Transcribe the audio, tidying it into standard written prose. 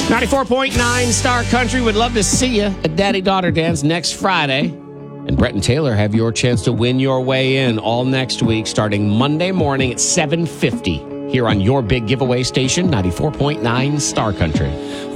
94.9 Star Country would love to see you at Daddy Daughter Dance next Friday. And Brett and Taylor have your chance to win your way in all next week, starting Monday morning at 7:50 here on your big giveaway station, 94.9 Star Country.